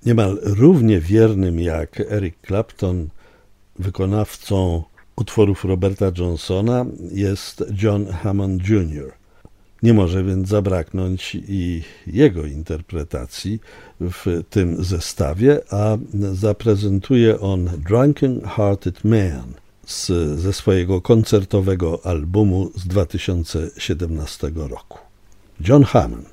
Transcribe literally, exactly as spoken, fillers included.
Niemal równie wiernym jak Eric Clapton wykonawcą utworów Roberta Johnsona jest John Hammond junior Nie może więc zabraknąć i jego interpretacji w tym zestawie, a zaprezentuje on Drunken Hearted Man z, ze swojego koncertowego albumu z dwa tysiące siedemnastego roku. John Hammond.